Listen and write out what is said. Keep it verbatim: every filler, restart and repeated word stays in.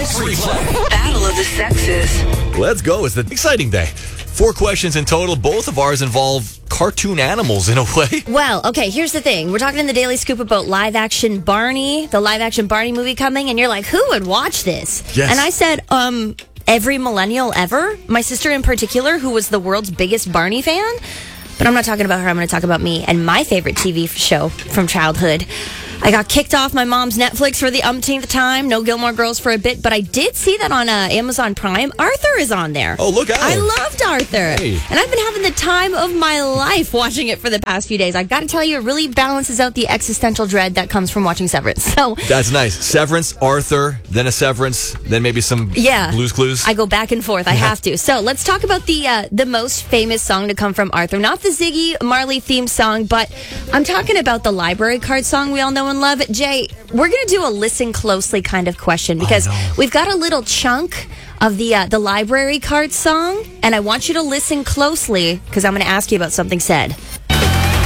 Nice replay. Battle of the Sexes. Let's go. It's an exciting day. Four questions in total. Both of ours involve cartoon animals in a way. Well, okay, here's the thing. We're talking in the Daily Scoop about live-action Barney, the live-action Barney movie coming, and you're like, who would watch this? Yes. And I said, um, every millennial ever. My sister in particular, who was the world's biggest Barney fan. But I'm not talking about her. I'm going to talk about me and my favorite T V show from childhood. I got kicked off my mom's Netflix for the umpteenth time. No Gilmore Girls for a bit. But I did see that on uh, Amazon Prime. Arthur is on there. Oh, look out. I loved Arthur. Hey. And I've been having the time of my life watching it for the past few days. I've got to tell you, it really balances out the existential dread that comes from watching Severance. So That's nice. Severance, Arthur, then a Severance, then maybe some yeah, Blue's Clues. I go back and forth. I have to. So let's talk about the uh, the most famous song to come from Arthur. Not the Ziggy Marley theme song, but I'm talking about the library card song we all know and love. Jay, we're going to do a listen closely kind of question because oh, no. we've got a little chunk of the uh, the library card song, and I want you to listen closely because I'm going to ask you about something said.